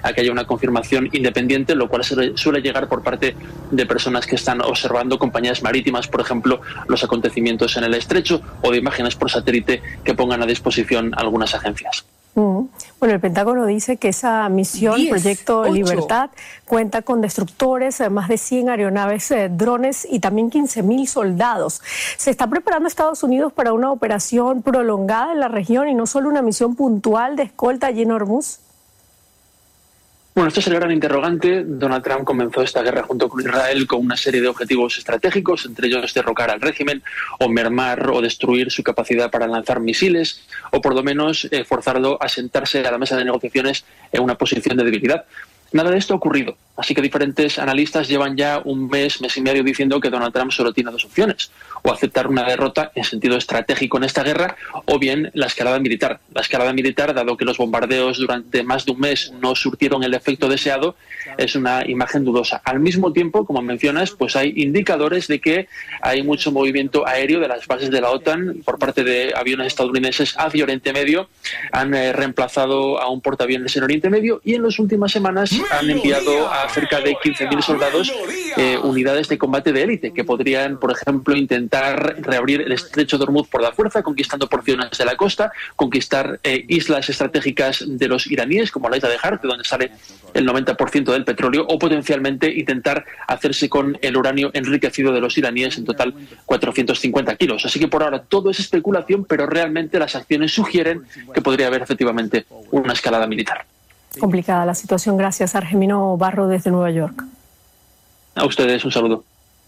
a que haya una confirmación independiente, lo cual suele llegar por parte de personas que están observando, compañías marítimas, por ejemplo, los acontecimientos en el estrecho, o de imágenes por satélite que pongan a disposición algunas agencias. Bueno, el Pentágono dice que esa misión, Proyecto Libertad, cuenta con destructores, más de 100 aeronaves, drones y también 15.000 soldados. ¿Se está preparando Estados Unidos para una operación prolongada en la región y no solo una misión puntual de escolta allí en Hormuz? Bueno, este es el gran interrogante. Donald Trump comenzó esta guerra junto con Israel con una serie de objetivos estratégicos, entre ellos derrocar al régimen o mermar o destruir su capacidad para lanzar misiles o por lo menos forzarlo a sentarse a la mesa de negociaciones en una posición de debilidad. Nada de esto ha ocurrido, así que diferentes analistas llevan ya un mes y medio diciendo que Donald Trump solo tiene dos opciones: o aceptar una derrota en sentido estratégico en esta guerra, o bien la escalada militar. La escalada militar, dado que los bombardeos durante más de un mes no surtieron el efecto deseado, es una imagen dudosa. Al mismo tiempo, como mencionas, pues hay indicadores de que hay mucho movimiento aéreo de las bases de la OTAN por parte de aviones estadounidenses hacia Oriente Medio. Han reemplazado a un portaaviones en Oriente Medio y en las últimas semanas han enviado a cerca de 15.000 soldados unidades de combate de élite que podrían, por ejemplo, intentar reabrir el estrecho de Hormuz por la fuerza, conquistando porciones de la costa, conquistar islas estratégicas de los iraníes, como la isla de Har, de donde sale el 90% del petróleo, o potencialmente intentar hacerse con el uranio enriquecido de los iraníes, en total 450 kilos. Así que por ahora todo es especulación, pero realmente las acciones sugieren que podría haber efectivamente una escalada militar. Complicada la situación. Gracias, Argemino Barro, desde Nueva York. A ustedes un saludo.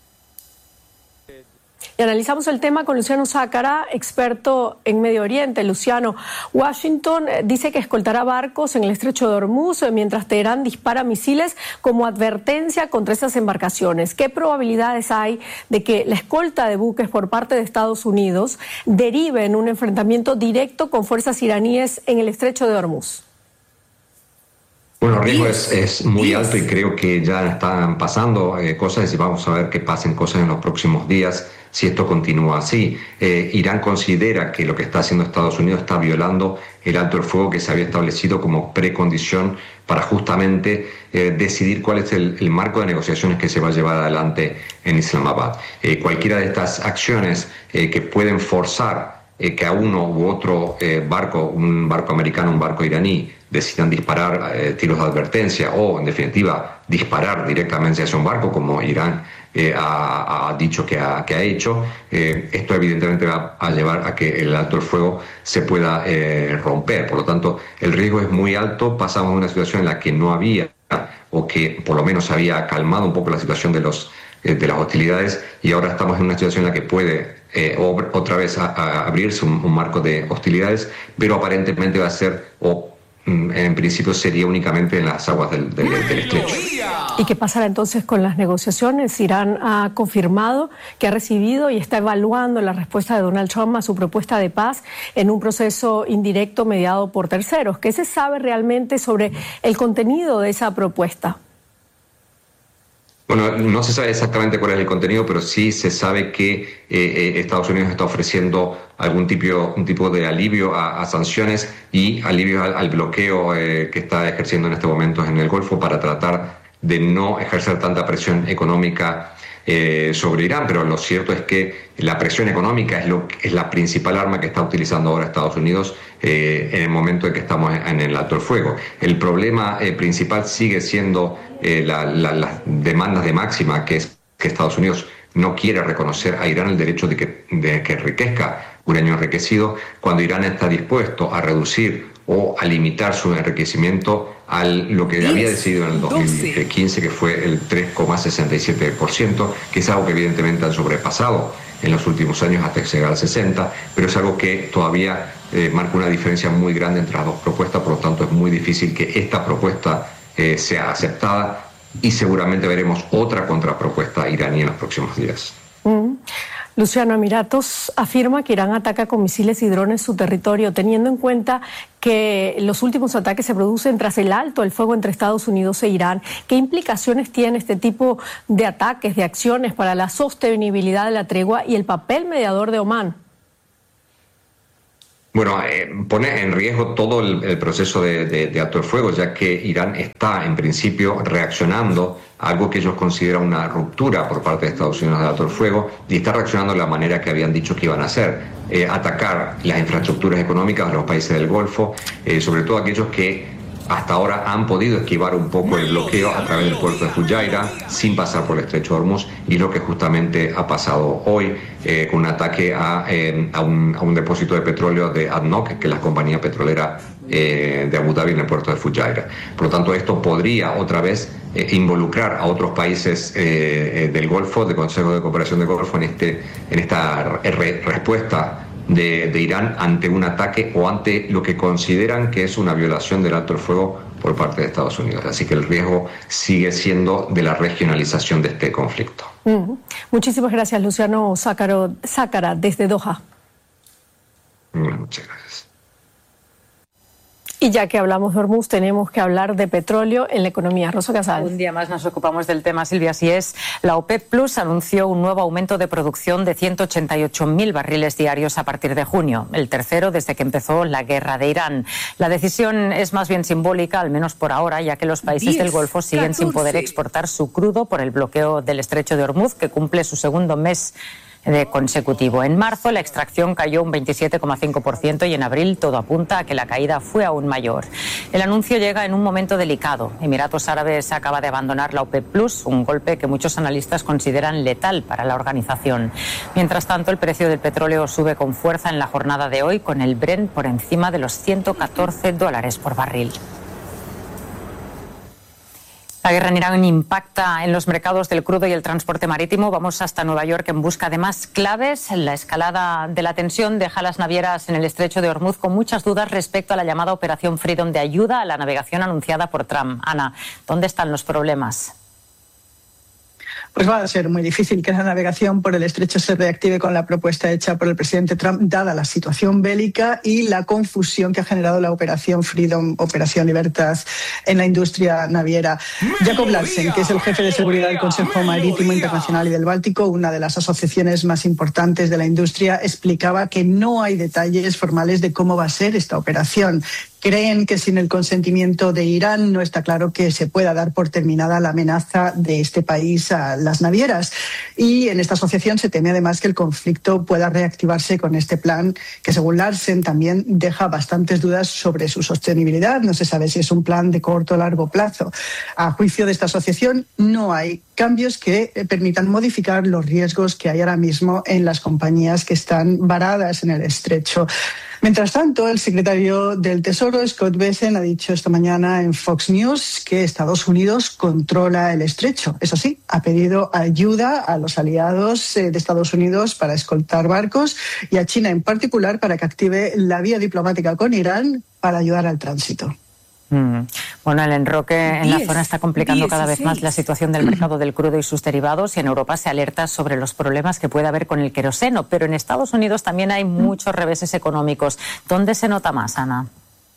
Y analizamos el tema con Luciano Zácara, experto en Medio Oriente. Luciano, Washington dice que escoltará barcos en el estrecho de Hormuz mientras Teherán dispara misiles como advertencia contra esas embarcaciones. ¿Qué probabilidades hay de que la escolta de buques por parte de Estados Unidos derive en un enfrentamiento directo con fuerzas iraníes en el estrecho de Hormuz? Bueno, el riesgo es muy alto y creo que ya están pasando cosas y vamos a ver que pasen cosas en los próximos días si esto continúa así. Irán considera que lo que está haciendo Estados Unidos está violando el alto el fuego que se había establecido como precondición para justamente decidir cuál es el marco de negociaciones que se va a llevar adelante en Islamabad. Cualquiera de estas acciones que pueden forzar que a uno u otro barco, un barco americano, un barco iraní, decidan disparar tiros de advertencia o, en definitiva, disparar directamente hacia un barco, como Irán ha dicho que ha hecho, esto evidentemente va a llevar a que el alto el fuego se pueda romper. Por lo tanto, el riesgo es muy alto. Pasamos de una situación en la que no había, o que por lo menos había calmado un poco la situación de las hostilidades, y ahora estamos en una situación en la que puede otra vez abrirse un marco de hostilidades, pero aparentemente va a ser, en principio sería únicamente en las aguas del estrecho. ¿Y qué pasará entonces con las negociaciones? Irán ha confirmado que ha recibido y está evaluando la respuesta de Donald Trump a su propuesta de paz en un proceso indirecto mediado por terceros. ¿Qué se sabe realmente sobre el contenido de esa propuesta? Bueno, no se sabe exactamente cuál es el contenido, pero sí se sabe que Estados Unidos está ofreciendo un tipo de alivio a sanciones y alivio al bloqueo que está ejerciendo en este momento en el Golfo para tratar de no ejercer tanta presión económica sobre Irán. Pero lo cierto es que la presión económica es la principal arma que está utilizando ahora Estados Unidos en el momento en que estamos en el alto el fuego. El problema principal sigue siendo las demandas de máxima, que es que Estados Unidos no quiere reconocer a Irán el derecho de que enriquezca uranio enriquecido, cuando Irán está dispuesto a reducir o a limitar su enriquecimiento a lo que había decidido en el 2015, que fue el 3,67%, que es algo que evidentemente han sobrepasado en los últimos años hasta llegar al 60%, pero es algo que todavía marca una diferencia muy grande entre las dos propuestas. Por lo tanto es muy difícil que esta propuesta sea aceptada, y seguramente veremos otra contrapropuesta iraní en los próximos días. Luciano, Emiratos afirma que Irán ataca con misiles y drones su territorio, teniendo en cuenta que los últimos ataques se producen tras el alto el fuego entre Estados Unidos e Irán. ¿Qué implicaciones tiene este tipo de ataques, de acciones para la sostenibilidad de la tregua y el papel mediador de Omán? Bueno, pone en riesgo todo el proceso de alto el fuego, ya que Irán está en principio reaccionando a algo que ellos consideran una ruptura por parte de Estados Unidos de alto el fuego, y está reaccionando de la manera que habían dicho que iban a hacer, atacar las infraestructuras económicas de los países del Golfo, sobre todo aquellos que hasta ahora han podido esquivar un poco el bloqueo a través del puerto de Fujairah sin pasar por el estrecho de Hormuz, y lo que justamente ha pasado hoy con un ataque a un depósito de petróleo de ADNOC, que es la compañía petrolera de Abu Dhabi, en el puerto de Fujairah. Por lo tanto, esto podría otra vez involucrar a otros países del Golfo, del Consejo de Cooperación del Golfo, en esta respuesta de Irán ante un ataque o ante lo que consideran que es una violación del alto el fuego por parte de Estados Unidos. Así que el riesgo sigue siendo de la regionalización de este conflicto. Muchísimas gracias, Luciano Sácara, desde Doha. Muchas gracias. Y ya que hablamos de Hormuz, tenemos que hablar de petróleo en la economía. Rosa Casal. Un día más nos ocupamos del tema, Silvia. Así es, la OPEP Plus anunció un nuevo aumento de producción de 188.000 barriles diarios a partir de junio, el tercero desde que empezó la guerra de Irán. La decisión es más bien simbólica, al menos por ahora, ya que los países del Golfo siguen sin poder exportar su crudo por el bloqueo del estrecho de Hormuz, que cumple su segundo mes consecutivo. En marzo la extracción cayó un 27,5% y en abril todo apunta a que la caída fue aún mayor. El anuncio llega en un momento delicado. Emiratos Árabes acaba de abandonar la OPEP Plus, un golpe que muchos analistas consideran letal para la organización. Mientras tanto, el precio del petróleo sube con fuerza en la jornada de hoy, con el Brent por encima de los $114 por barril. La guerra en Irán impacta en los mercados del crudo y el transporte marítimo. Vamos hasta Nueva York en busca de más claves. La escalada de la tensión deja a las navieras en el estrecho de Hormuz con muchas dudas respecto a la llamada Operación Freedom de ayuda a la navegación anunciada por Trump. Ana, ¿dónde están los problemas? Pues va a ser muy difícil que la navegación por el estrecho se reactive con la propuesta hecha por el presidente Trump, dada la situación bélica y la confusión que ha generado la Operación Freedom, Operación Libertad, en la industria naviera. Jacob Larsen, que es el jefe de seguridad del Consejo Marítimo Internacional y del Báltico, una de las asociaciones más importantes de la industria, explicaba que no hay detalles formales de cómo va a ser esta operación. Creen que sin el consentimiento de Irán no está claro que se pueda dar por terminada la amenaza de este país a las navieras. Y en esta asociación se teme además que el conflicto pueda reactivarse con este plan, que según Larsen también deja bastantes dudas sobre su sostenibilidad. No se sabe si es un plan de corto o largo plazo. A juicio de esta asociación, no hay cambios que permitan modificar los riesgos que hay ahora mismo en las compañías que están varadas en el estrecho. Mientras tanto, el secretario del Tesoro, Scott Bessent, ha dicho esta mañana en Fox News que Estados Unidos controla el estrecho. Eso sí, ha pedido ayuda a los aliados de Estados Unidos para escoltar barcos y a China en particular para que active la vía diplomática con Irán para ayudar al tránsito. Bueno, el enroque en la zona está complicando cada vez más la situación del mercado del crudo y sus derivados, y en Europa se alerta sobre los problemas que puede haber con el queroseno, pero en Estados Unidos también hay muchos reveses económicos. ¿Dónde se nota más, Ana?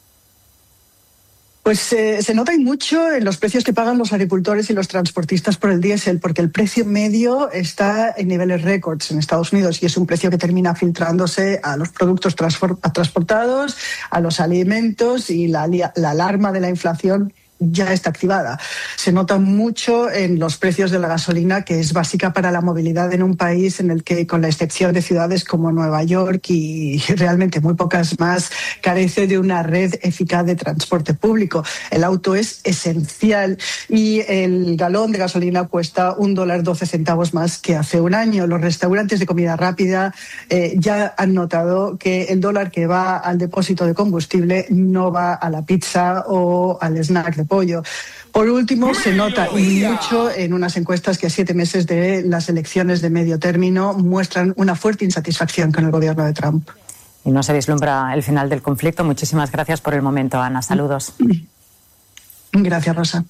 Pues se nota y mucho en los precios que pagan los agricultores y los transportistas por el diésel, porque el precio medio está en niveles récords en Estados Unidos y es un precio que termina filtrándose a los productos transportados, a los alimentos, y la alarma de la inflación ya está activada. Se nota mucho en los precios de la gasolina, que es básica para la movilidad en un país en el que, con la excepción de ciudades como Nueva York y realmente muy pocas más, carece de una red eficaz de transporte público. El auto es esencial y el galón de gasolina cuesta $1.12 más que hace un año. Los restaurantes de comida rápida ya han notado que el dólar que va al depósito de combustible no va a la pizza o al snack de pollo. Por último, se nota y mucho en unas encuestas que a 7 meses de las elecciones de medio término muestran una fuerte insatisfacción con el gobierno de Trump. Y no se vislumbra el final del conflicto. Muchísimas gracias por el momento, Ana. Saludos. Gracias, Rosa.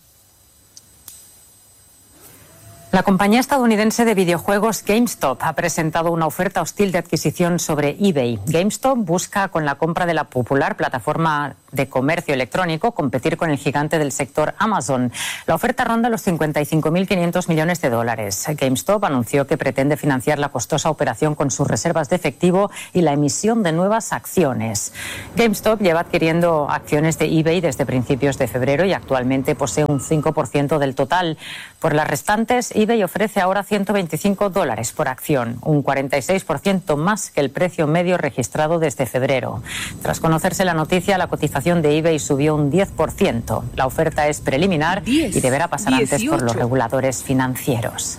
La compañía estadounidense de videojuegos GameStop ha presentado una oferta hostil de adquisición sobre eBay. GameStop busca, con la compra de la popular plataforma de comercio electrónico competir con el gigante del sector Amazon. La oferta ronda los 55.500 millones de dólares. GameStop anunció que pretende financiar la costosa operación con sus reservas de efectivo y la emisión de nuevas acciones. GameStop lleva adquiriendo acciones de eBay desde principios de febrero y actualmente posee un 5% del total. Por las restantes, eBay ofrece ahora $125 por acción, un 46% más que el precio medio registrado desde febrero. Tras conocerse la noticia, la cotización de eBay subió un 10%. La oferta es preliminar y deberá pasar antes por los reguladores financieros.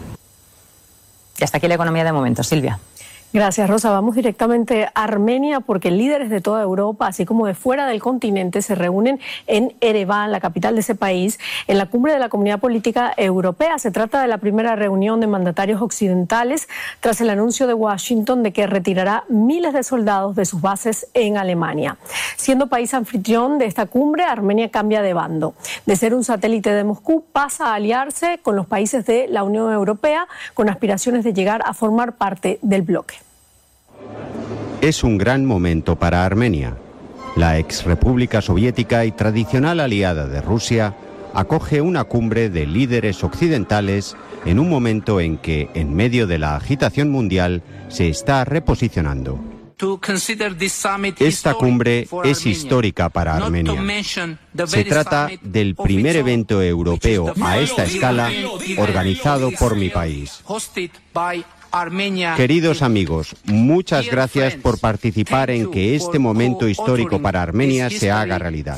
Y hasta aquí la economía de momento. Silvia. Gracias, Rosa. Vamos directamente a Armenia porque líderes de toda Europa, así como de fuera del continente, se reúnen en Ereván, la capital de ese país, en la cumbre de la Comunidad Política Europea. Se trata de la primera reunión de mandatarios occidentales tras el anuncio de Washington de que retirará miles de soldados de sus bases en Alemania. Siendo país anfitrión de esta cumbre, Armenia cambia de bando. De ser un satélite de Moscú, pasa a aliarse con los países de la Unión Europea con aspiraciones de llegar a formar parte del bloque. Es un gran momento para Armenia. La exrepública soviética y tradicional aliada de Rusia acoge una cumbre de líderes occidentales en un momento en que, en medio de la agitación mundial, se está reposicionando. Esta cumbre es histórica para Armenia. Se trata del primer evento europeo a esta escala organizado por mi país. Queridos amigos, muchas gracias por participar en que este momento histórico para Armenia se haga realidad.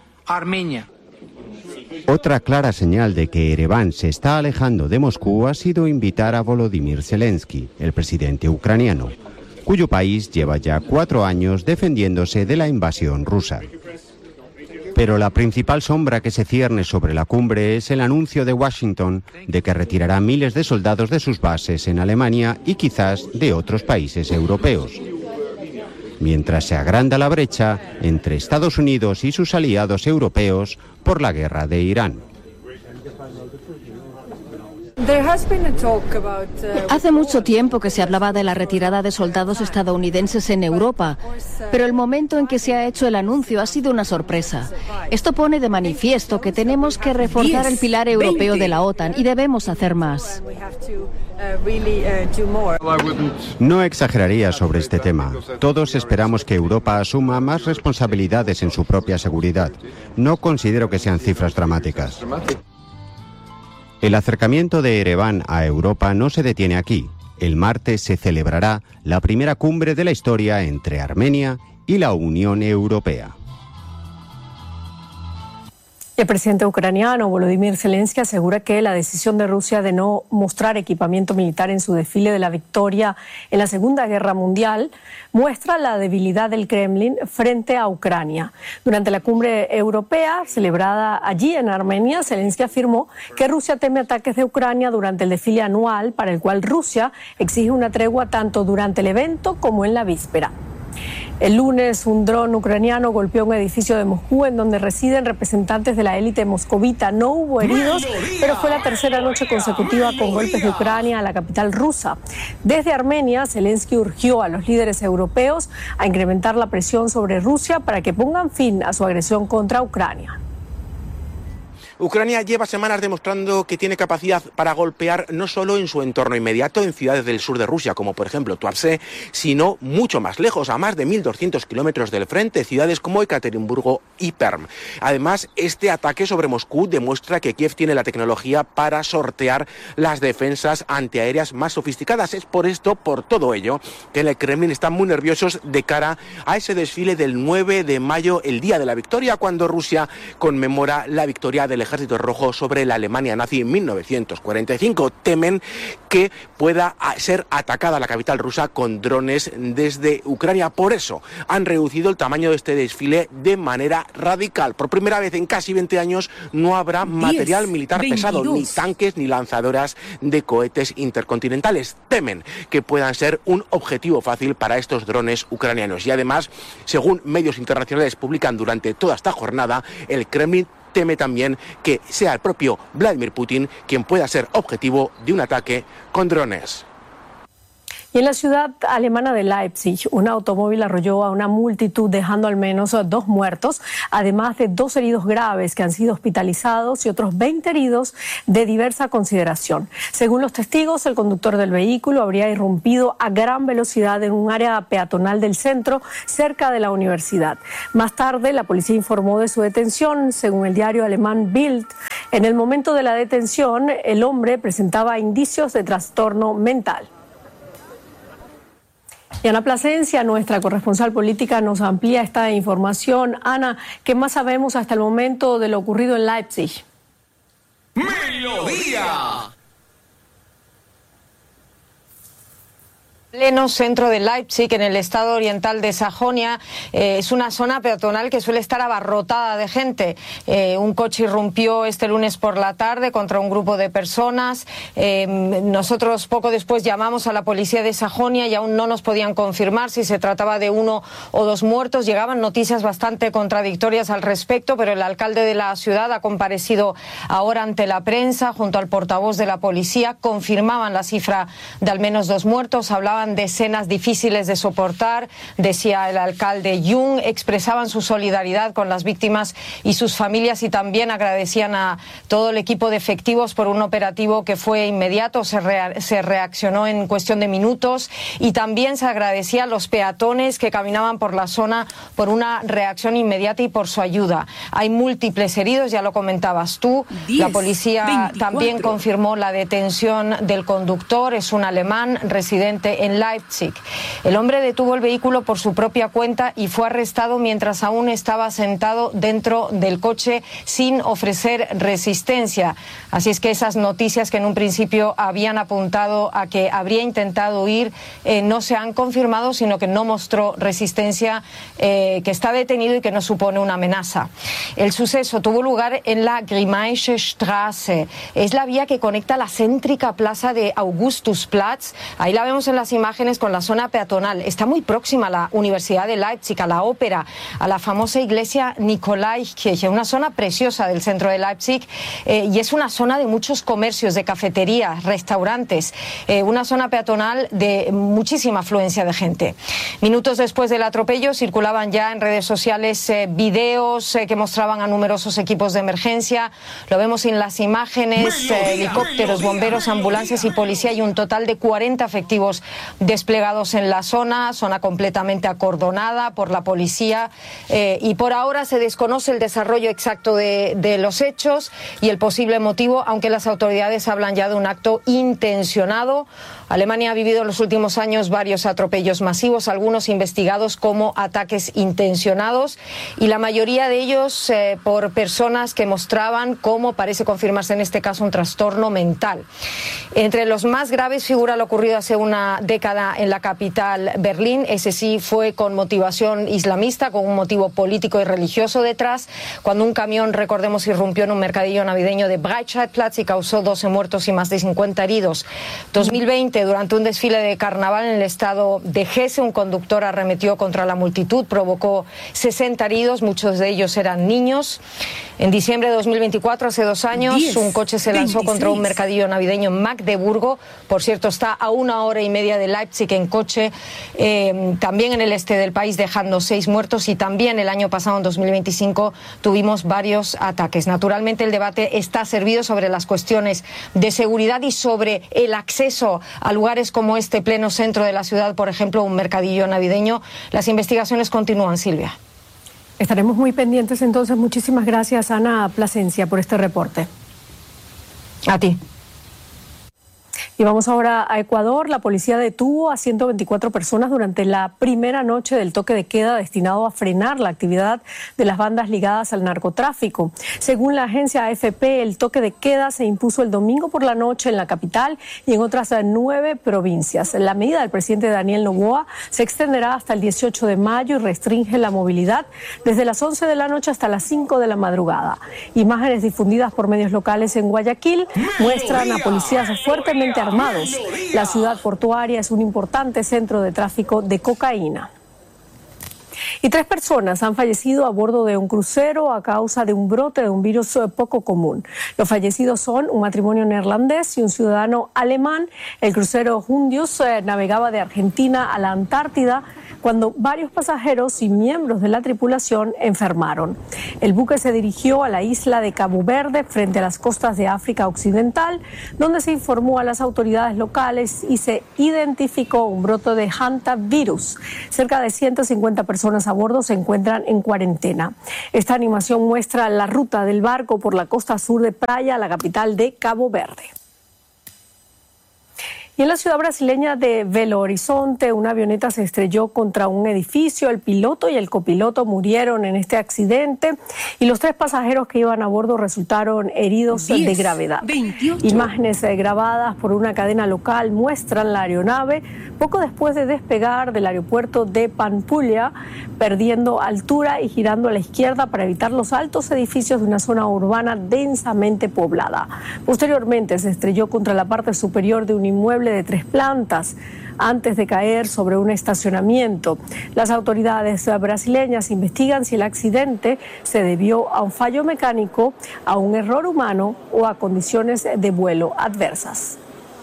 Otra clara señal de que Ereván se está alejando de Moscú ha sido invitar a Volodymyr Zelensky, el presidente ucraniano, cuyo país lleva ya 4 años defendiéndose de la invasión rusa. Pero la principal sombra que se cierne sobre la cumbre es el anuncio de Washington de que retirará miles de soldados de sus bases en Alemania y quizás de otros países europeos, mientras se agranda la brecha entre Estados Unidos y sus aliados europeos por la guerra de Irán. Hace mucho tiempo que se hablaba de la retirada de soldados estadounidenses en Europa, pero el momento en que se ha hecho el anuncio ha sido una sorpresa. Esto pone de manifiesto que tenemos que reforzar el pilar europeo de la OTAN y debemos hacer más. No exageraría sobre este tema. Todos esperamos que Europa asuma más responsabilidades en su propia seguridad. No considero que sean cifras dramáticas. El acercamiento de Ereván a Europa no se detiene aquí. El martes se celebrará la primera cumbre de la historia entre Armenia y la Unión Europea. El presidente ucraniano Volodymyr Zelensky asegura que la decisión de Rusia de no mostrar equipamiento militar en su desfile de la victoria en la Segunda Guerra Mundial muestra la debilidad del Kremlin frente a Ucrania. Durante la cumbre europea celebrada allí en Armenia, Zelensky afirmó que Rusia teme ataques de Ucrania durante el desfile anual, para el cual Rusia exige una tregua tanto durante el evento como en la víspera. El lunes, un dron ucraniano golpeó un edificio de Moscú en donde residen representantes de la élite moscovita. No hubo heridos, pero fue la tercera noche consecutiva con golpes de Ucrania a la capital rusa. Desde Armenia, Zelensky urgió a los líderes europeos a incrementar la presión sobre Rusia para que pongan fin a su agresión contra Ucrania. Ucrania lleva semanas demostrando que tiene capacidad para golpear no solo en su entorno inmediato, en ciudades del sur de Rusia, como por ejemplo Tuapse, sino mucho más lejos, a más de 1.200 kilómetros del frente, ciudades como Ekaterimburgo y Perm. Además, este ataque sobre Moscú demuestra que Kiev tiene la tecnología para sortear las defensas antiaéreas más sofisticadas. Es por esto, por todo ello, que en el Kremlin están muy nerviosos de cara a ese desfile del 9 de mayo, el día de la victoria, cuando Rusia conmemora la victoria del Ejército Rojo sobre la Alemania nazi en 1945. Temen que pueda ser atacada la capital rusa con drones desde Ucrania. Por eso han reducido el tamaño de este desfile de manera radical. Por primera vez en casi 20 años no habrá material militar pesado, ni tanques ni lanzadoras de cohetes intercontinentales. Temen que puedan ser un objetivo fácil para estos drones ucranianos. Y además, según medios internacionales publican durante toda esta jornada, el Kremlin teme también que sea el propio Vladimir Putin quien pueda ser objetivo de un ataque con drones. Y en la ciudad alemana de Leipzig, un automóvil arrolló a una multitud dejando al menos 2 muertos, además de 2 heridos graves que han sido hospitalizados y otros 20 heridos de diversa consideración. Según los testigos, el conductor del vehículo habría irrumpido a gran velocidad en un área peatonal del centro, cerca de la universidad. Más tarde, la policía informó de su detención. Según el diario alemán Bild, en el momento de la detención, el hombre presentaba indicios de trastorno mental. Y Ana Plasencia, nuestra corresponsal política, nos amplía esta información. Ana, ¿qué más sabemos hasta el momento de lo ocurrido en Leipzig? ¡Mediodía! Pleno centro de Leipzig, en el estado oriental de Sajonia, es una zona peatonal que suele estar abarrotada de gente. Un coche irrumpió este lunes por la tarde contra un grupo de personas. Nosotros poco después llamamos a la policía de Sajonia y aún no nos podían confirmar si se trataba de 1 o 2 muertos. Llegaban noticias bastante contradictorias al respecto, pero el alcalde de la ciudad ha comparecido ahora ante la prensa junto al portavoz de la policía. Confirmaban la cifra de al menos 2 muertos, hablaban de escenas difíciles de soportar, decía el alcalde Jung, expresaban su solidaridad con las víctimas y sus familias y también agradecían a todo el equipo de efectivos por un operativo que fue inmediato, se reaccionó en cuestión de minutos y también se agradecía a los peatones que caminaban por la zona por una reacción inmediata y por su ayuda. Hay múltiples heridos, ya lo comentabas tú. 10, la policía 24. También confirmó la detención del conductor, es un alemán residente en Leipzig. El hombre detuvo el vehículo por su propia cuenta y fue arrestado mientras aún estaba sentado dentro del coche sin ofrecer resistencia. Así es que esas noticias que en un principio habían apuntado a que habría intentado huir no se han confirmado, sino que no mostró resistencia, que está detenido y que no supone una amenaza. El suceso tuvo lugar en la Grimaische Straße. Es la vía que conecta la céntrica plaza de Augustusplatz. Ahí la vemos en las imágenes con la zona peatonal. Está muy próxima a la Universidad de Leipzig, a la ópera, a la famosa iglesia Nikolaiskirche, una zona preciosa del centro de Leipzig, y es una zona de muchos comercios, de cafeterías, restaurantes, una zona peatonal de muchísima afluencia de gente. Minutos después del atropello circulaban ya en redes sociales videos que mostraban a numerosos equipos de emergencia. Lo vemos en las imágenes, helicópteros, bomberos, ambulancias y policía, y un total de 40 efectivos desplegados en la zona completamente acordonada por la policía, y por ahora se desconoce el desarrollo exacto de los hechos y el posible motivo, aunque las autoridades hablan ya de un acto intencionado. Alemania ha vivido en los últimos años varios atropellos masivos, algunos investigados como ataques intencionados, y la mayoría de ellos por personas que mostraban, como parece confirmarse en este caso, un trastorno mental. Entre los más graves figura lo ocurrido hace una década en la capital, Berlín. Ese sí fue con motivación islamista, con un motivo político y religioso detrás, cuando un camión, recordemos, irrumpió en un mercadillo navideño de Breitscheidplatz y causó 12 muertos y más de 50 heridos. 2020, durante un desfile de carnaval en el estado de Hesse, un conductor arremetió contra la multitud, provocó 60 heridos, muchos de ellos eran niños. En diciembre de 2024, hace 2 años, un coche se lanzó contra un mercadillo navideño en Magdeburgo. Por cierto, está a 1 hora y media de Leipzig en coche, también en el este del país, dejando 6 muertos, y también el año pasado, en 2025, tuvimos varios ataques. Naturalmente, el debate está servido sobre las cuestiones de seguridad y sobre el acceso a lugares como este pleno centro de la ciudad, por ejemplo, un mercadillo navideño. Las investigaciones continúan, Silvia. Estaremos muy pendientes entonces. Muchísimas gracias, Ana Plasencia, por este reporte. A ti. Y vamos ahora a Ecuador. La policía detuvo a 124 personas durante la primera noche del toque de queda destinado a frenar la actividad de las bandas ligadas al narcotráfico. Según la agencia AFP, el toque de queda se impuso el domingo por la noche en la capital y en otras 9 provincias. La medida del presidente Daniel Noboa se extenderá hasta el 18 de mayo y restringe la movilidad desde las 11 de la noche hasta las 5 de la madrugada. Imágenes difundidas por medios locales en Guayaquil muestran a policías fuertemente armados. La ciudad portuaria es un importante centro de tráfico de cocaína. Y 3 personas han fallecido a bordo de un crucero a causa de un brote de un virus poco común. Los fallecidos son un matrimonio neerlandés y un ciudadano alemán. El crucero Hundius navegaba de Argentina a la Antártida cuando varios pasajeros y miembros de la tripulación enfermaron. El buque se dirigió a la isla de Cabo Verde, frente a las costas de África Occidental, donde se informó a las autoridades locales y se identificó un brote de hantavirus. Cerca de 150 personas a bordo se encuentran en cuarentena. Esta animación muestra la ruta del barco por la costa sur de Praia, la capital de Cabo Verde. Y en la ciudad brasileña de Belo Horizonte, una avioneta se estrelló contra un edificio. El piloto y el copiloto murieron en este accidente y los 3 pasajeros que iban a bordo resultaron heridos de gravedad. 28. Imágenes grabadas por una cadena local muestran la aeronave poco después de despegar del aeropuerto de Pampulha, perdiendo altura y girando a la izquierda para evitar los altos edificios de una zona urbana densamente poblada. Posteriormente se estrelló contra la parte superior de un inmueble de 3 plantas antes de caer sobre un estacionamiento. Las autoridades brasileñas investigan si el accidente se debió a un fallo mecánico, a un error humano o a condiciones de vuelo adversas.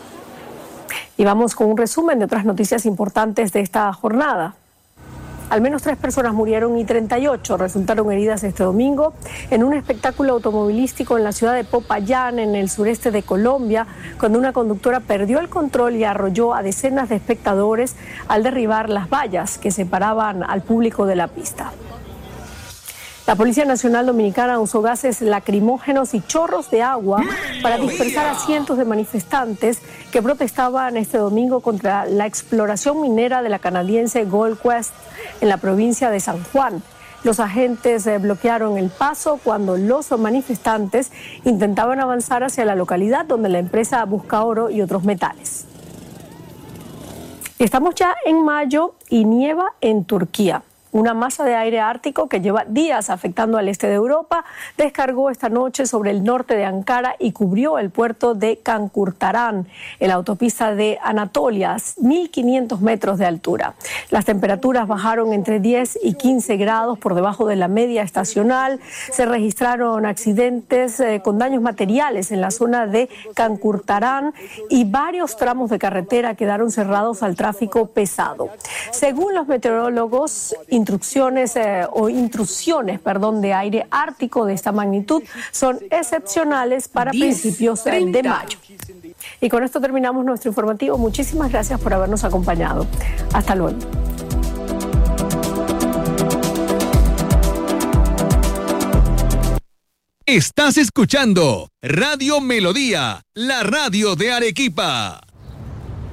Y vamos con un resumen de otras noticias importantes de esta jornada. Al menos 3 personas murieron y 38 resultaron heridas este domingo en un espectáculo automovilístico en la ciudad de Popayán, en el sureste de Colombia, cuando una conductora perdió el control y arrolló a decenas de espectadores al derribar las vallas que separaban al público de la pista. La Policía Nacional Dominicana usó gases lacrimógenos y chorros de agua para dispersar a cientos de manifestantes que protestaban este domingo contra la exploración minera de la canadiense Gold Quest en la provincia de San Juan. Los agentes bloquearon el paso cuando los manifestantes intentaban avanzar hacia la localidad donde la empresa busca oro y otros metales. Estamos ya en mayo y nieva en Turquía. Una masa de aire ártico que lleva días afectando al este de Europa descargó esta noche sobre el norte de Ankara y cubrió el puerto de Kankurtaran, en la autopista de Anatolia, 1.500 metros de altura. Las temperaturas bajaron entre 10 y 15 grados por debajo de la media estacional. Se registraron accidentes con daños materiales en la zona de Kankurtaran y varios tramos de carretera quedaron cerrados al tráfico pesado. Según los meteorólogos, intrusiones de aire ártico de esta magnitud son excepcionales para principios de mayo. Y con esto terminamos nuestro informativo. Muchísimas gracias por habernos acompañado. Hasta luego. Estás escuchando Radio Melodía, la radio de Arequipa.